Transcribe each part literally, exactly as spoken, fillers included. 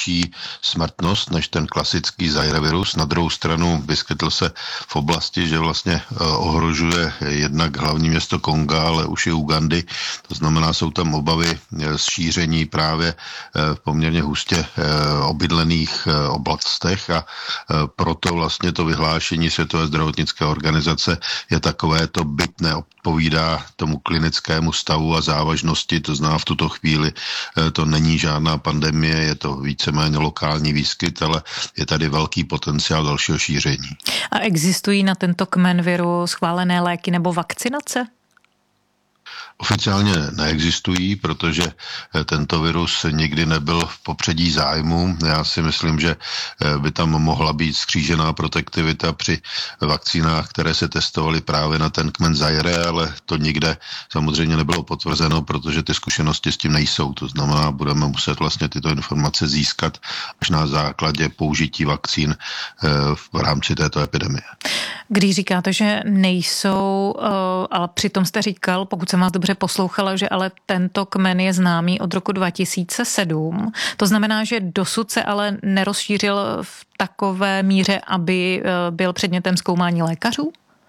nižší smrtnost než ten klasický Zaire virus. Na druhou stranu vyskytl se v oblasti, že vlastně ohrožuje jednak hlavní město Konga, ale už i Ugandy. To znamená, jsou tam obavy z šíření právě v poměrně hustě obydlených oblastech a proto vlastně to vyhlášení Světové zdravotnické organizace je takové, to byt neodpovídá tomu klinickému stavu a závažnosti, to znamená v tuto chvíli to není žádná pandemie, je to víceméně lokální výskyt, ale je tady velký potenciál dalšího šíření. A existují na tento kmen viru schválené léky nebo vakcinace? Oficiálně neexistují, protože tento virus nikdy nebyl v popředí zájmu. Já si myslím, že by tam mohla být skřížená protektivita při vakcínách, které se testovaly právě na ten kmen Zaire, ale to nikde samozřejmě nebylo potvrzeno, protože ty zkušenosti s tím nejsou. To znamená, budeme muset vlastně tyto informace získat až na základě použití vakcín v rámci této epidemie. Když říkáte, že nejsou, ale přitom jste říkal, pokud jsem vás dobře poslouchala, že ale tento kmen je známý od roku dva tisíce sedm. To znamená, že dosud se ale nerozšířil v takové míře, aby byl předmětem zkoumání lékařů?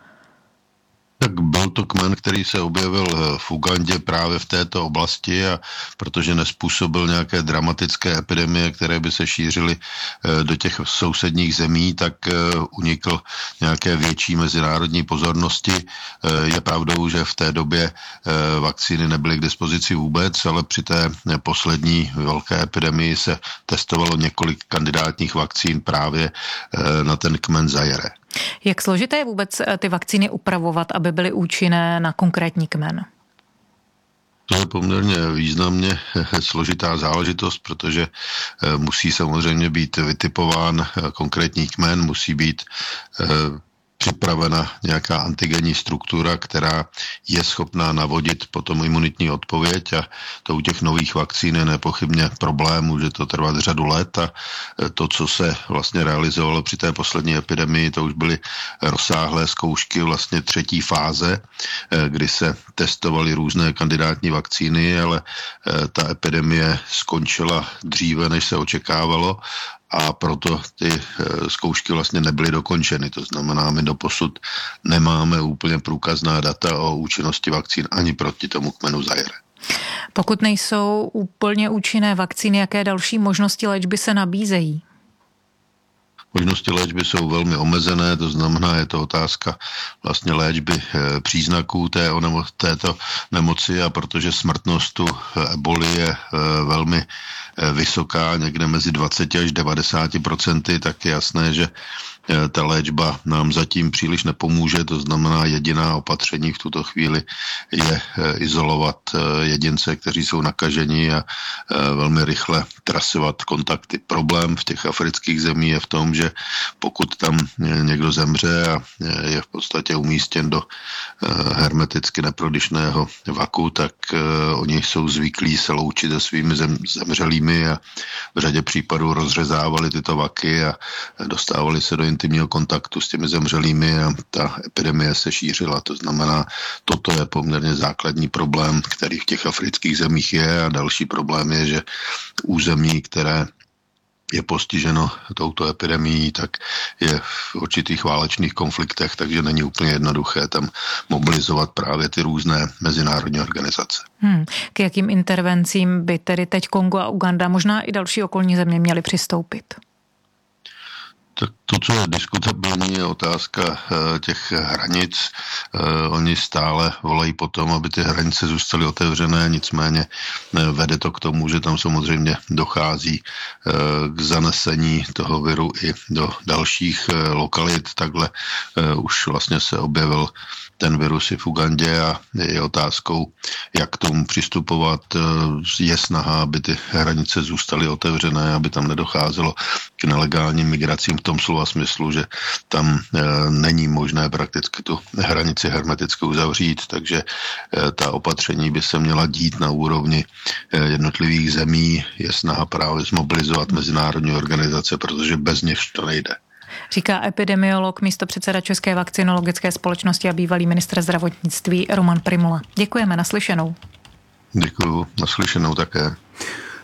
Tak byl to kmen, který se objevil v Ugandě právě v této oblasti a protože nespůsobil nějaké dramatické epidemie, které by se šířily do těch sousedních zemí, tak unikl nějaké větší mezinárodní pozornosti. Je pravdou, že v té době vakcíny nebyly k dispozici vůbec, ale při té poslední velké epidemii se testovalo několik kandidátních vakcín právě na ten kmen Zaire. Jak složité je vůbec ty vakcíny upravovat, aby byly účinné na konkrétní kmen? To je poměrně významně složitá záležitost, protože musí samozřejmě být vytipován konkrétní kmen, musí být připravena nějaká antigenní struktura, která je schopná navodit potom imunitní odpověď a to u těch nových vakcín je nepochybně problém, může to trvat řadu let a to, co se vlastně realizovalo při té poslední epidemii, to už byly rozsáhlé zkoušky vlastně třetí fáze, kdy se testovaly různé kandidátní vakcíny, ale ta epidemie skončila dříve, než se očekávalo a proto ty zkoušky vlastně nebyly dokončeny. To znamená, my doposud nemáme úplně průkazná data o účinnosti vakcín ani proti tomu kmenu Zaire. Pokud nejsou úplně účinné vakcíny, jaké další možnosti léčby se nabízejí? Možnosti léčby jsou velmi omezené, to znamená, je to otázka vlastně léčby příznaků té, této nemoci a protože smrtnost tu eboli je velmi vysoká, někde mezi dvacet až devadesát procenty, tak je jasné, že ta léčba nám zatím příliš nepomůže, to znamená jediná opatření v tuto chvíli je izolovat jedince, kteří jsou nakaženi a velmi rychle trasovat kontakty. Problém v těch afrických zemí je v tom, že pokud tam někdo zemře a je v podstatě umístěn do hermeticky neprodyšného vaku, tak oni jsou zvyklí se loučit se svými zem, zemřelými a v řadě případů rozřezávali tyto vaky a dostávali se do intimního kontaktu s těmi zemřelými a ta epidemie se šířila. To znamená, toto je poměrně základní problém, který v těch afrických zemích je a další problém je, že území, které je postiženo touto epidemií, tak je v určitých válečných konfliktech, takže není úplně jednoduché tam mobilizovat právě ty různé mezinárodní organizace. Hmm. K jakým intervencím by tedy teď Kongo a Uganda, možná i další okolní země měly přistoupit? Tak to, co je diskutabilní, je otázka uh, těch hranic. Uh, oni stále volají potom, aby ty hranice zůstaly otevřené, nicméně uh, vede to k tomu, že tam samozřejmě dochází uh, k zanesení toho viru i do dalších uh, lokalit. Takhle uh, už vlastně se objevil ten virus i v Ugandě a je otázkou, jak k tomu přistupovat. Je snaha, aby ty hranice zůstaly otevřené, aby tam nedocházelo k nelegálním migracím v tom slova smyslu, že tam není možné prakticky tu hranici hermeticky uzavřít, takže ta opatření by se měla dít na úrovni jednotlivých zemí. Je snaha právě zmobilizovat mezinárodní organizace, protože bez nich to nejde. Říká epidemiolog, místopředseda České vakcinologické společnosti a bývalý ministr zdravotnictví Roman Prymula. Děkujeme, naslyšenou. Děkuju, naslyšenou také.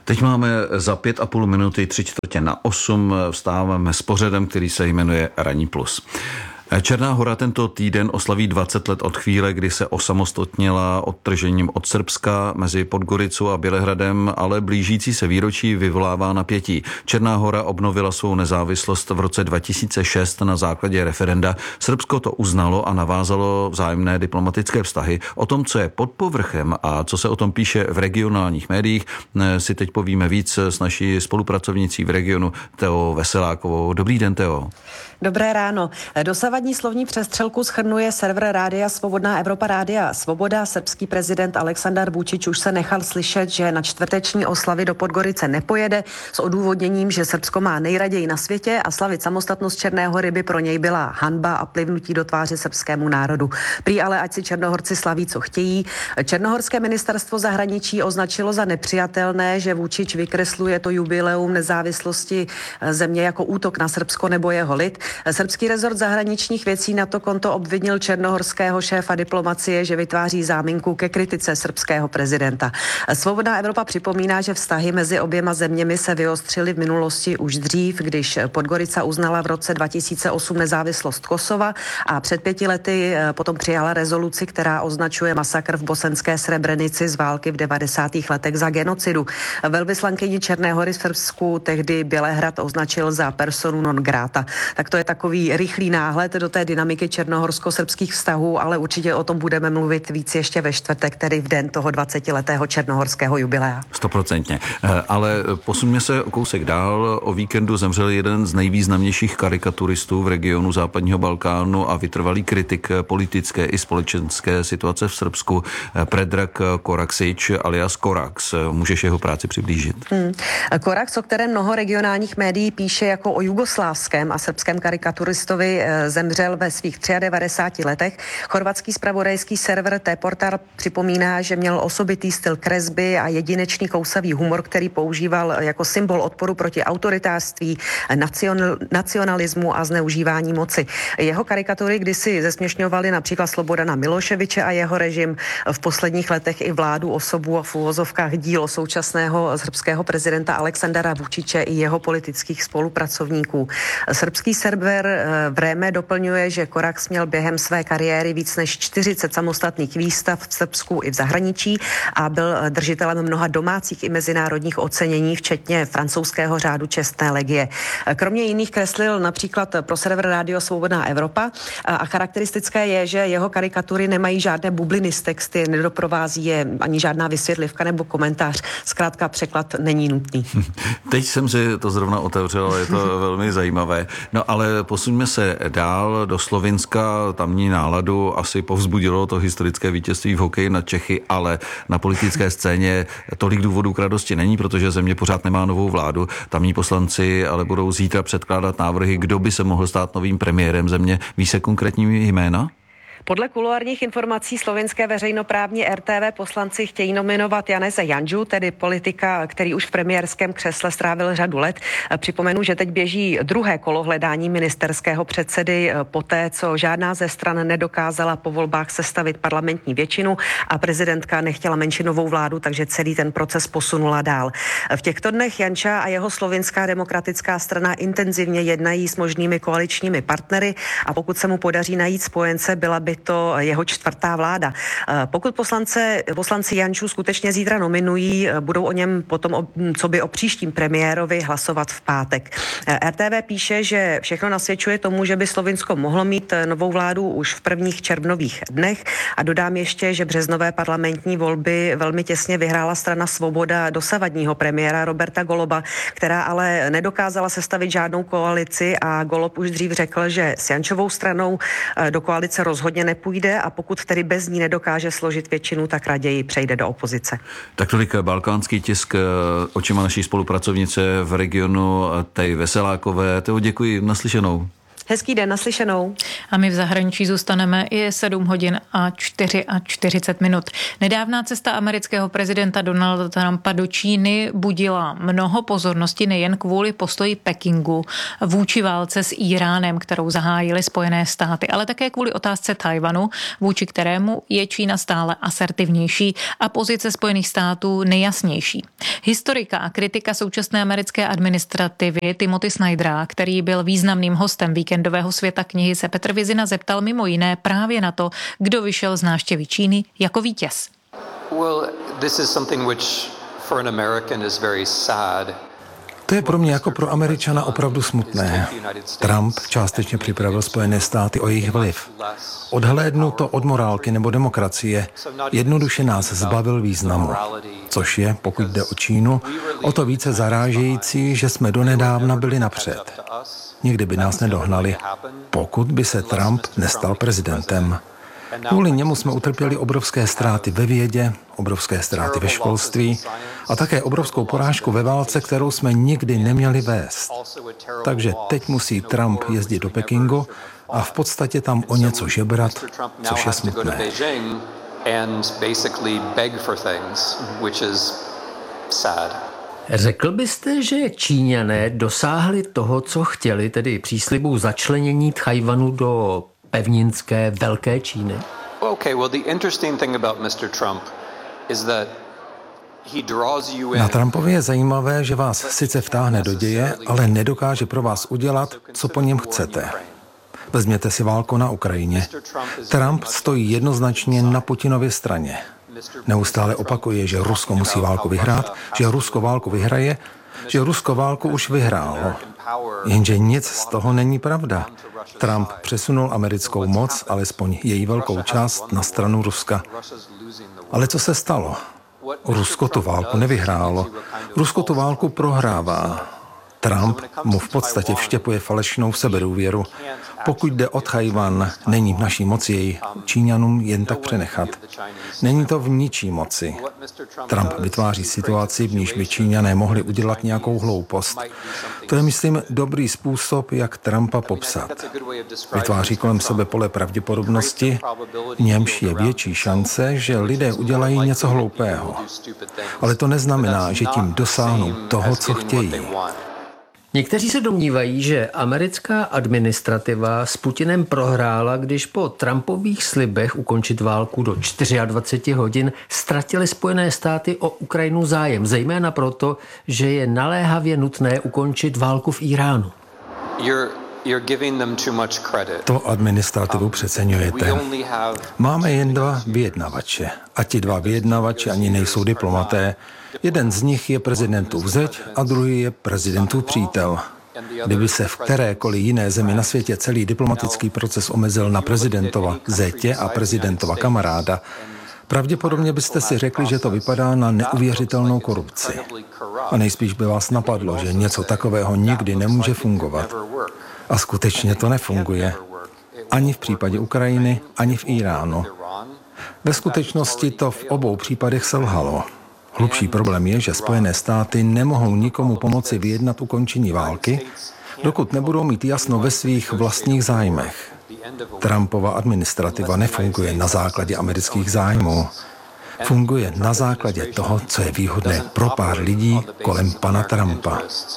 Teď máme za pět a půl minuty, tři čtvrtě na osm, vstáváme s pořadem, který se jmenuje Ranní plus. Černá Hora tento týden oslaví dvacet let od chvíle, kdy se osamostatnila odtržením od Srbska mezi Podgoricou a Bělehradem, ale blížící se výročí vyvolává napětí. Černá Hora obnovila svou nezávislost v roce dva tisíce šest na základě referenda. Srbsko to uznalo a navázalo vzájemné diplomatické vztahy. O tom, co je pod povrchem a co se o tom píše v regionálních médiích, si teď povíme víc s naší spolupracovnicí v regionu Teou Veselákovou. Dobrý den, Teo. Dobré ráno. Dosavadní slovní přestřelku shrnuje server Rádia Svobodná Evropa Rádia Svoboda. Srbský prezident Aleksandar Vučić už se nechal slyšet, že na čtvrteční oslavy do Podgorice nepojede s odůvodněním, že Srbsko má nejraději na světě a slavit samostatnost Černé Hory by pro něj byla hanba a plivnutí do tváře srbskému národu. Prý ale ať si Černohorci slaví, co chtějí. Černohorské ministerstvo zahraničí označilo za nepřijatelné, že Vučić vykresluje to jubileum nezávislosti země jako útok na Srbsko nebo jeho lid. Srbský rezort zahraničních věcí na to konto obvinil černohorského šéfa diplomacie, že vytváří záminku ke kritice srbského prezidenta. Svobodná Evropa připomíná, že vztahy mezi oběma zeměmi se vyostřily v minulosti už dřív, když Podgorica uznala v roce dva tisíce osm nezávislost Kosova a před pěti lety potom přijala rezoluci, která označuje masakr v bosenské Srebrenici z války v devadesátých letech za genocidu. Velvyslankyni Černé Hory v Srbsku tehdy Bělehrad označil za personu non grata. Tak to je takový rychlý náhled do té dynamiky černohorsko-srbských vztahů, ale určitě o tom budeme mluvit víc ještě ve čtvrtek, tedy v den toho dvacetiletého černohorského jubilea. Stoprocentně. Ale posuňme se o kousek dál. O víkendu zemřel jeden z nejvýznamnějších karikaturistů v regionu západního Balkánu a vytrvalý kritik politické i společenské situace v Srbsku, Predrag Koraksić alias Korax. Můžeš jeho práci přiblížit? Hmm. Korax, o kterém mnoho regionálních médií píše jako o jugoslávském a srbském karikaturistovi, zemřel ve svých devadesátých třech letech. Chorvatský zpravodajský server T-Portal připomíná, že měl osobitý styl kresby a jedinečný kousavý humor, který používal jako symbol odporu proti autoritářství, nacionalismu a zneužívání moci. Jeho karikatury kdysi zesměšňovaly například Slobodana Miloševiče a jeho režim, v posledních letech i vládu, osobu a v uvozovkách dílo současného srbského prezidenta Aleksandara Vučiće i jeho politických spolupracovníků. Srbský server Vreme doplňuje, že Korax měl během své kariéry víc než čtyřicet samostatných výstav v Srbsku i v zahraničí a byl držitelem mnoha domácích i mezinárodních ocenění, včetně francouzského řádu čestné legie. Kromě jiných kreslil například pro server Rádio Svobodná Evropa a charakteristické je, že jeho karikatury nemají žádné bubliny z texty, nedoprovází je ani žádná vysvětlivka nebo komentář. Zkrátka překlad není nutný. Teď jsem si to zrovna otevřel, je to velmi zajímavé. No ale posuňme se dál do Slovinska, tamní náladu asi povzbudilo to historické vítězství v hokeji nad Čechy, ale na politické scéně tolik důvodů k radosti není, protože země pořád nemá novou vládu. Tamní poslanci ale budou zítra předkládat návrhy, kdo by se mohl stát novým premiérem země. Ví se konkrétní jména? Podle kuloárních informací slovinské veřejnoprávní R T V poslanci chtějí nominovat Janeze Janžu, tedy politika, který už v premiérském křesle strávil řadu let. Připomenu, že teď běží druhé kolo hledání ministerského předsedy poté, co žádná ze stran nedokázala po volbách sestavit parlamentní většinu a prezidentka nechtěla menšinovou vládu, takže celý ten proces posunula dál. V těchto dnech Janča a jeho slovinská demokratická strana intenzivně jednají s možnými koaličními partnery a pokud se mu podaří najít spojence, byla by to jeho čtvrtá vláda. Pokud poslance, poslanci Janču skutečně zítra nominují, budou o něm potom, o, co by o příštím premiérovi, hlasovat v pátek. R T V píše, že všechno nasvědčuje tomu, že by Slovinsko mohlo mít novou vládu už v prvních červnových dnech a dodám ještě, že březnové parlamentní volby velmi těsně vyhrála strana Svoboda dosavadního premiéra Roberta Goloba, která ale nedokázala sestavit žádnou koalici a Golob už dřív řekl, že s Jančovou stranou do koalice rozhodně nepůjde a pokud tedy bez ní nedokáže složit většinu, tak raději přejde do opozice. Tak tolik balkánský tisk očima naší spolupracovnice v regionu Tej Veselákové. Toho děkuji, naslyšenou. Hezký den, naslyšenou. A my v zahraničí zůstaneme i sedm hodin a čtyřicet čtyři minut. Nedávná cesta amerického prezidenta Donalda Trumpa do Číny budila mnoho pozornosti nejen kvůli postoji Pekingu vůči válce s Íránem, kterou zahájily Spojené státy, ale také kvůli otázce Tchaj-wanu, vůči kterému je Čína stále asertivnější a pozice Spojených států nejasnější. Historika a kritika současné americké administrativy Timothy Snydera, který byl významným hostem víkendového Světa knihy, se Petr Vizina zeptal mimo jiné právě na to, kdo vyšel z návštěvy Číny jako vítěz. Well, this is something which for an American is very sad. To je pro mě jako pro Američana opravdu smutné. Trump částečně připravil Spojené státy o jejich vliv. Odhlédnu to od morálky nebo demokracie, jednoduše nás zbavil významu. Což je, pokud jde o Čínu, o to více zarážející, že jsme donedávna byli napřed. Nikdy by nás nedohnali, pokud by se Trump nestal prezidentem. Kvůli němu jsme utrpěli obrovské ztráty ve vědě, obrovské ztráty ve školství a také obrovskou porážku ve válce, kterou jsme nikdy neměli vést. Takže teď musí Trump jezdit do Pekingu a v podstatě tam o něco žebrat, což je smutné. Řekl byste, že Číňané dosáhli toho, co chtěli, tedy příslibu začlenění Tchaj-wanu do pevninské velké Číny? Okay, well the interesting thing about mister Trump is that he draws you in. Na Trumpovi je zajímavé, že vás sice vtáhne do děje, ale nedokáže pro vás udělat, co po něm chcete. Vezměte si válku na Ukrajině. Trump stojí jednoznačně na Putinově straně. Neustále opakuje, že Rusko musí válku vyhrát, že Rusko válku vyhraje, že Rusko válku už vyhrálo. Jenže nic z toho není pravda. Trump přesunul americkou moc, alespoň její velkou část, na stranu Ruska. Ale co se stalo? Rusko tu válku nevyhrálo. Rusko tu válku prohrává. Trump mu v podstatě vštěpuje falešnou sebedůvěru. Pokud jde o Tchaj-wan, není v naší moci jej Číňanům jen tak přenechat. Není to v ničí moci. Trump vytváří situaci, v níž by Číňané mohli udělat nějakou hloupost. To je, myslím, dobrý způsob, jak Trumpa popsat. Vytváří kolem sebe pole pravděpodobnosti, v němž je větší šance, že lidé udělají něco hloupého. Ale to neznamená, že tím dosáhnou toho, co chtějí. Někteří se domnívají, že americká administrativa s Putinem prohrála, když po Trumpových slibech ukončit válku do dvacet čtyři hodin ztratily Spojené státy o Ukrajinu zájem, zejména proto, že je naléhavě nutné ukončit válku v Íránu. You're, you're giving them too much credit. To administrativu přeceňujete. Máme jen dva vyjednavače a ti dva vyjednavači ani nejsou diplomaté. Jeden z nich je prezidentův zeď a druhý je prezidentův přítel. Kdyby se v kterékoliv jiné zemi na světě celý diplomatický proces omezil na prezidentova zetě a prezidentova kamaráda, pravděpodobně byste si řekli, že to vypadá na neuvěřitelnou korupci. A nejspíš by vás napadlo, že něco takového nikdy nemůže fungovat. A skutečně to nefunguje. Ani v případě Ukrajiny, ani v Íránu. Ve skutečnosti to v obou případech selhalo. Hlubší problém je, že Spojené státy nemohou nikomu pomoci vyjednat ukončení války, dokud nebudou mít jasno ve svých vlastních zájmech. Trumpova administrativa nefunguje na základě amerických zájmů. Funguje na základě toho, co je výhodné pro pár lidí kolem pana Trumpa.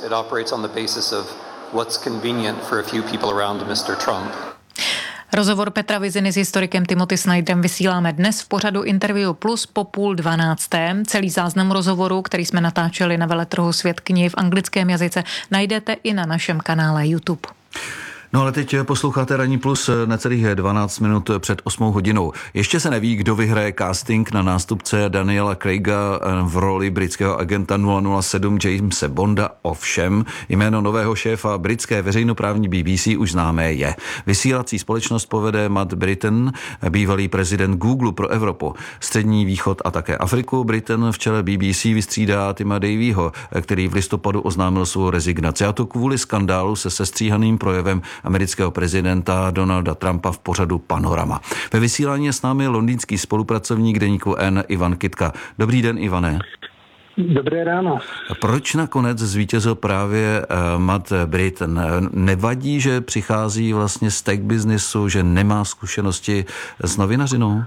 Rozhovor Petra Viziny s historikem Timothy Snyderem vysíláme dnes v pořadu Interview Plus po půl dvanácté. Celý záznam rozhovoru, který jsme natáčeli na veletrhu Svět knihy v anglickém jazyce, najdete i na našem kanále YouTube. No ale teď posloucháte Ranní plus necelých dvanáct minut před osmou hodinou. Ještě se neví, kdo vyhraje casting na nástupce Daniela Craiga v roli britského agenta nula nula sedm Jamese Bonda. Ovšem, jméno nového šéfa britské veřejnoprávní B B C už známé je. Vysílací společnost povede Matt Britton, bývalý prezident Google pro Evropu, Střední východ a také Afriku. Britton v čele B B C vystřídá Tima Davyho, který v listopadu oznámil svou rezignaci. A to kvůli skandálu se sestříhaným projevem amerického prezidenta Donalda Trumpa v pořadu Panorama. Ve vysílání je s námi londýnský spolupracovník deníku N Ivan Kytka. Dobrý den, Ivane. Dobré ráno. Proč nakonec zvítězil právě Matt Britton? Nevadí, že přichází vlastně z tech businessu, že nemá zkušenosti s novinařinou?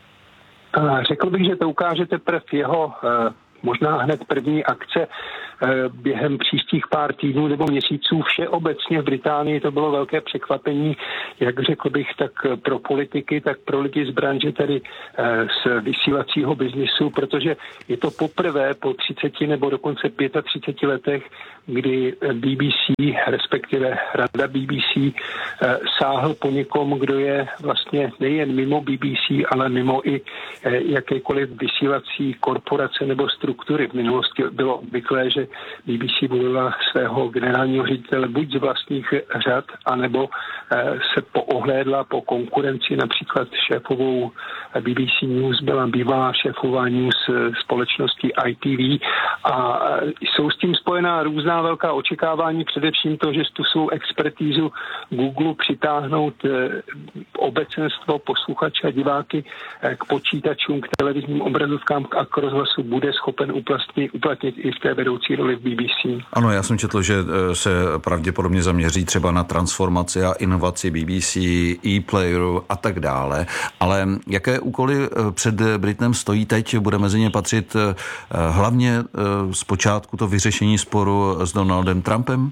Řekl bych, že to ukáže teprve jeho možná hned první akce během příštích pár týdnů nebo měsíců. Všeobecně v Británii to bylo velké překvapení, jak řekl bych, tak pro politiky, tak pro lidi z branže, tedy z vysílacího biznisu, protože je to poprvé po třiceti nebo dokonce třiceti pěti letech, kdy B B C, respektive rada B B C, sáhl po někom, kdo je vlastně nejen mimo B B C, ale mimo i jakékoliv vysílací korporace nebo struktury. V minulosti bylo obvyklé, že B B C volila svého generálního ředitele buď z vlastních řad, anebo se poohlédla po konkurenci. Například šéfovou B B C News byla bývalá šéfová news společnosti I T V a jsou s tím spojená různá velká očekávání, především to, že tu svou expertízu Google přitáhnout obecenstvo, posluchače a diváky k počítačům, k televizním obrazovkám a k rozhlasu bude schopen uplatnit, uplatnit i v té vedoucí roli v B B C. Ano, já jsem četl, že se pravděpodobně zaměří třeba na transformaci a inovaci B B C, e-playeru a tak dále, ale jaké úkoly před Britnem stojí teď? Bude mezi ně patřit hlavně zpočátku to vyřešení sporu s Donaldem Trumpem?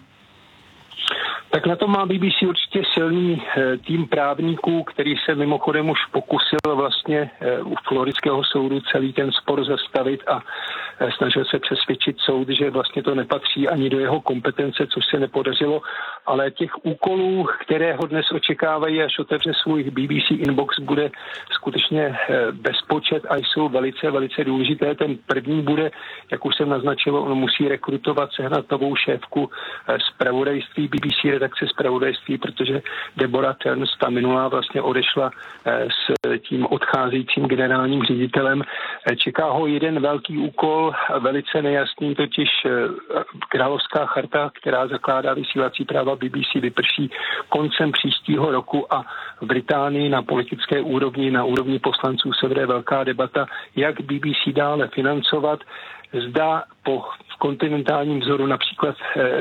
Tak na to má B B C určitě silný tým právníků, který se mimochodem už pokusil vlastně u floridského soudu celý ten spor zastavit a snažil se přesvědčit soud, že vlastně to nepatří ani do jeho kompetence, což se nepodařilo, ale těch úkolů, které ho dnes očekávají, až otevře svůj B B C inbox, bude skutečně bezpočet a jsou velice, velice důležité. Ten první bude, jak už jsem naznačil, on musí rekrutovat, sehnat novou šéfku zpravodajství B B C, redakce zpravodajství, protože Deborah Turns, ta minulá, vlastně odešla s tím odcházejícím generálním ředitelem. Čeká ho jeden velký úkol, velice nejasný, totiž Královská charta, která zakládá vysílací práva B B C, vyprší koncem příštího roku a v Británii na politické úrovni, na úrovni poslanců se vede velká debata, jak B B C dále financovat. Zda po kontinentálním vzoru například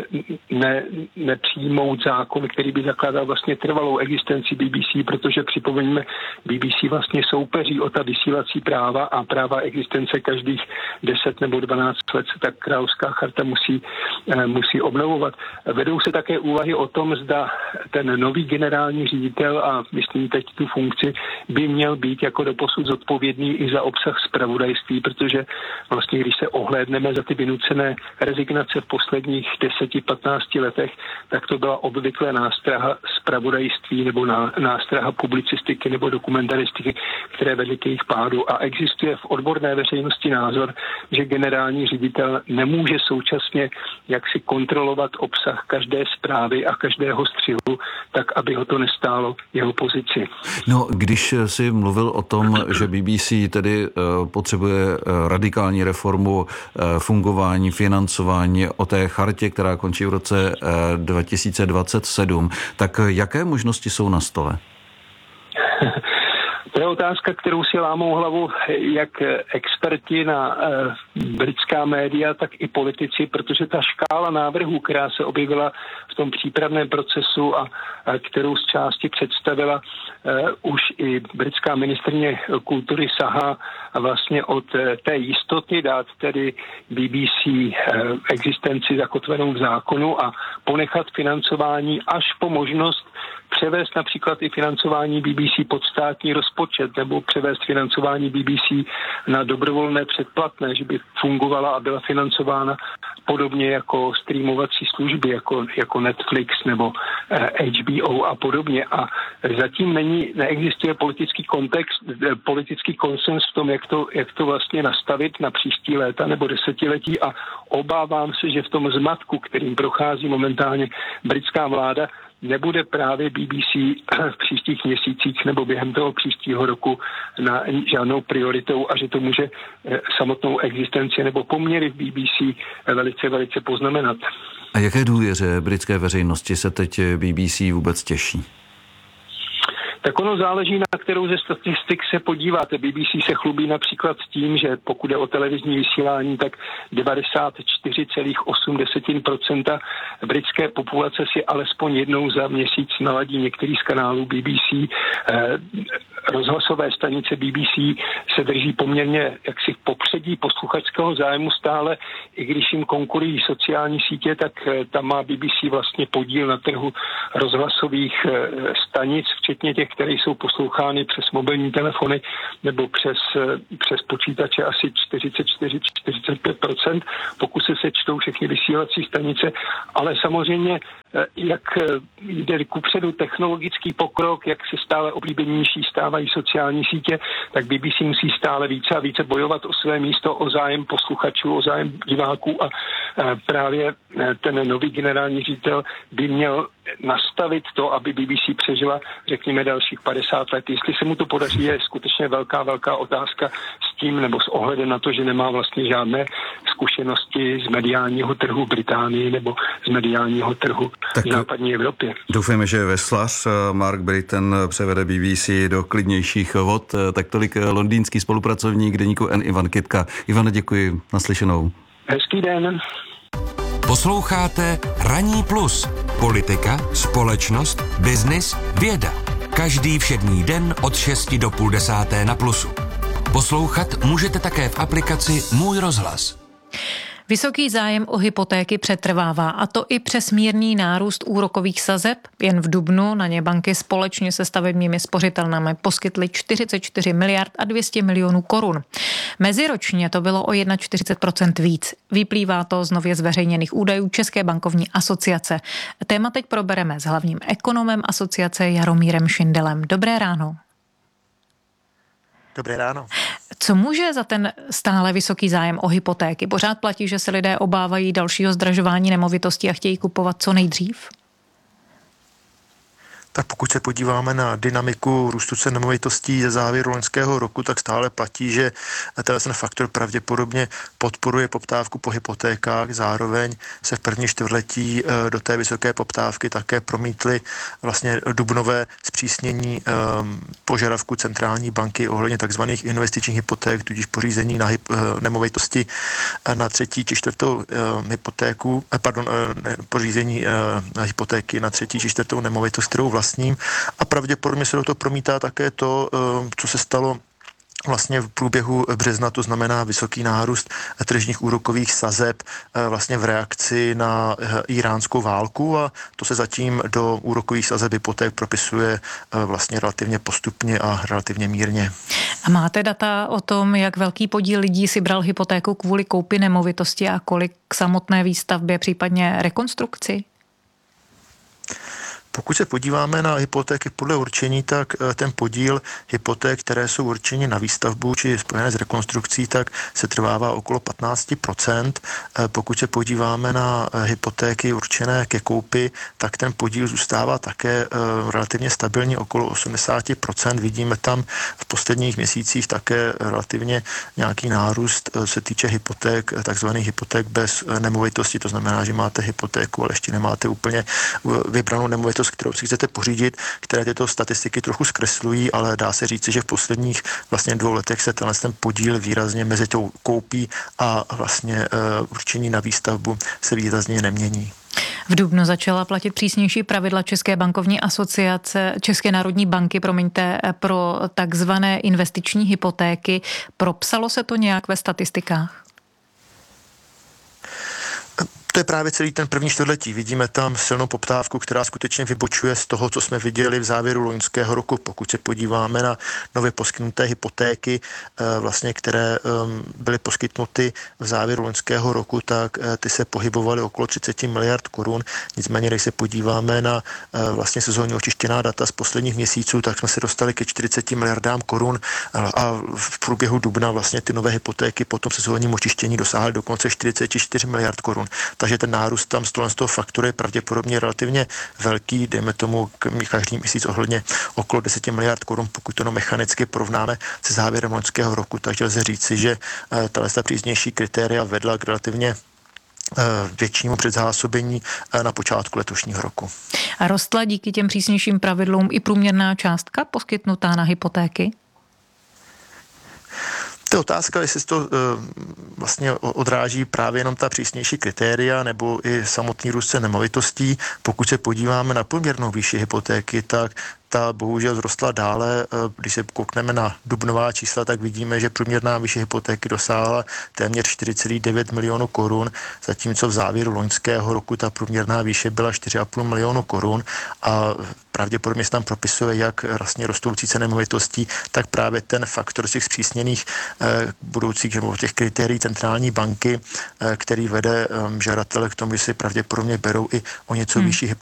ne, nepřijmout zákon, který by zakládal vlastně trvalou existenci B B C, protože připomeňme, B B C vlastně soupeří o ta vysílací práva a práva existence každých deset nebo dvanáct let se tak Královská charta musí, musí obnovovat. Vedou se také úvahy o tom, zda ten nový generální ředitel, a myslím teď tu funkci, by měl být jako doposud zodpovědný i za obsah zpravodajství, protože vlastně když se ohlédneme za ty vynucené rezignace v posledních deseti patnácti letech, tak to byla obvykle nástraha zpravodajství nebo nástraha publicistiky nebo dokumentaristiky, které vedly k jejich pádu. A existuje v odborné veřejnosti názor, že generální ředitel nemůže současně jaksi kontrolovat obsah každé zprávy a každého střihu, tak aby ho to nestálo jeho pozici. No, když si mluvil o tom, že B B C tedy uh, potřebuje uh, radikální reformu uh, fungování, financování, o té chartě, která končí v roce uh, dva tisíce dvacet sedm, tak jaké možnosti jsou na stole? To je otázka, kterou si lámou hlavu jak experti na e, britská média, tak i politici, protože ta škála návrhů, která se objevila v tom přípravném procesu a, a kterou z části představila e, už i britská ministryně kultury, sahá vlastně od e, té jistoty dát tedy B B C e, existenci zakotvenou v zákonu a ponechat financování až po možnost převést například i financování B B C pod státní rozpočet nebo převést financování B B C na dobrovolné předplatné, že by fungovala a byla financována podobně jako streamovací služby, jako, jako Netflix nebo eh, H B O a podobně. A zatím není, neexistuje politický kontext, eh, politický konsens v tom, jak to, jak to vlastně nastavit na příští léta nebo desetiletí a obávám se, že v tom zmatku, kterým prochází momentálně britská vláda, nebude právě B B C v příštích měsících nebo během toho příštího roku na žádnou prioritou a že to může samotnou existenci nebo poměry v B B C velice, velice poznamenat. A jaké důvěře britské veřejnosti se teď B B C vůbec těší? Tak ono záleží na kterou ze statistik se podíváte, B B C se chlubí například s tím, že pokud je o televizní vysílání, tak devadesát čtyři celá osm procenta britské populace si alespoň jednou za měsíc naladí některý z kanálů B B C. Rozhlasové stanice B B C se drží poměrně jaksi v popředí posluchačského zájmu stále, i když jim konkurují sociální sítě, tak tam má B B C vlastně podíl na trhu rozhlasových stanic, včetně těch, které jsou poslouchány přes mobilní telefony nebo přes, přes počítače asi čtyřicet čtyři až čtyřicet pět procent, pokud se sečtou všechny vysílací stanice, ale samozřejmě jak jde kupředu technologický pokrok, jak se stále oblíbenější stávají sociální sítě, tak B B C musí stále více a více bojovat o své místo, o zájem posluchačů, o zájem diváků a právě ten nový generální ředitel by měl nastavit to, aby B B C přežila, řekněme, dalších padesát let. Jestli se mu to podaří, je skutečně velká, velká otázka s tím, nebo s ohledem na to, že nemá vlastně žádné zkušenosti z mediálního trhu v Británii nebo z mediálního trhu tak v západní Evropě. Doufujeme, že veslař Mark Britten převede B B C do klidnějších vod. Tak tolik londýnský spolupracovník deníku N Ivan Kytka. Ivane, děkuji. Naslyšenou. Hezký den. Posloucháte Ranní plus. Politika, společnost, biznis, věda. Každý všední den od šesti do půl desáté na Plusu. Poslouchat můžete také v aplikaci Můj rozhlas. Vysoký zájem o hypotéky přetrvává, a to i přes mírný nárůst úrokových sazeb. Jen v dubnu na ně banky společně se stavebními spořitelnami poskytly čtyřicet čtyři miliard a dvě stě milionů korun. Meziročně to bylo o čtyřicet jedna procent víc. Vyplývá to z nově zveřejněných údajů České bankovní asociace. Téma teď probereme s hlavním ekonomem asociace Jaromírem Šindelem. Dobré ráno. Dobré ráno. Co může za ten stále vysoký zájem o hypotéky? Pořád platí, že se lidé obávají dalšího zdražování nemovitostí a chtějí kupovat co nejdřív? Tak pokud se podíváme na dynamiku růstu cen nemovitostí ze závěru loňského roku, tak stále platí, že ten faktor pravděpodobně podporuje poptávku po hypotékách. Zároveň se v první čtvrtletí do té vysoké poptávky také promítly vlastně dubnové zpřísnění požadavku centrální banky ohledně takzvaných investičních hypoték, tudíž pořízení na hyp- nemovitosti na třetí či čtvrtou hypotéku, pardon, pořízení na hypotéky na třetí či čtvrtou nemovitost, kterou vlastním. A pravděpodobně se do toho promítá také to, co se stalo vlastně v průběhu března, to znamená vysoký nárůst tržních úrokových sazeb vlastně v reakci na iránskou válku, a to se zatím do úrokových sazeb hypoték propisuje vlastně relativně postupně a relativně mírně. A máte data o tom, jak velký podíl lidí si bral hypotéku kvůli koupi nemovitosti a kolik k samotné výstavbě, případně rekonstrukci? Pokud se podíváme na hypotéky podle určení, tak ten podíl hypoték, které jsou určeny na výstavbu či spojené s rekonstrukcí, tak se trvává okolo patnáct procent. Pokud se podíváme na hypotéky určené ke koupi, tak ten podíl zůstává také relativně stabilní okolo osmdesát procent. Vidíme tam v posledních měsících také relativně nějaký nárůst se týče hypoték, takzvaných hypoték bez nemovitosti. To znamená, že máte hypotéku, ale ještě nemáte úplně vybranou nemovitost, kterou si chcete pořídit, které tyto statistiky trochu zkreslují, ale dá se říci, že v posledních vlastně dvou letech se tenhle ten podíl výrazně mezi tou koupí a vlastně uh, určení na výstavbu se výrazně nemění. V dubnu začala platit přísnější pravidla České bankovní asociace, České národní banky, promiňte, pro takzvané investiční hypotéky. Propsalo se to nějak ve statistikách? To je právě celý ten první čtvrtletí. Vidíme tam silnou poptávku, která skutečně vybočuje z toho, co jsme viděli v závěru loňského roku. Pokud se podíváme na nově poskytnuté hypotéky, vlastně, které byly poskytnuty v závěru loňského roku, tak ty se pohybovaly okolo třicet miliard korun. Nicméně, když se podíváme na vlastně sezónní očištěná data z posledních měsíců, tak jsme se dostali ke čtyřicet miliardám korun a v průběhu dubna vlastně ty nové hypotéky po tom sezónním očištění dosáhly dokonce čtyřicet čtyři miliard korun. Takže ten nárůst tam z toho faktoru je pravděpodobně relativně velký, dejme tomu každý měsíc ohledně okolo deset miliard korun, pokud to no mechanicky porovnáme se závěrem loňského roku. Takže lze říci, že tato přísnější kritéria vedla k relativně většímu předzásobení na počátku letošního roku. A rostla díky těm přísnějším pravidlům i průměrná částka poskytnutá na hypotéky? To je otázka, jestli to uh, vlastně odráží právě jenom ta přísnější kritéria nebo i samotný růst cen nemovitostí. Pokud se podíváme na průměrnou výši hypotéky, tak ta bohužel zrostla dále. Když se koukneme na dubnová čísla, tak vidíme, že průměrná výše hypotéky dosáhla téměř čtyři celá devět milionů korun, zatímco v závěru loňského roku ta průměrná výše byla čtyři celá pět milionu korun a pravděpodobně se tam propisuje, jak vlastně rostoucí ceny nemovitostí, tak právě ten faktor těch zpřísněných eh, budoucích nebo těch kritérií centrální banky, eh, který vede eh, žadatele k tomu, že si pravděpodobně berou i o něco hmm. vyšší hypotéky.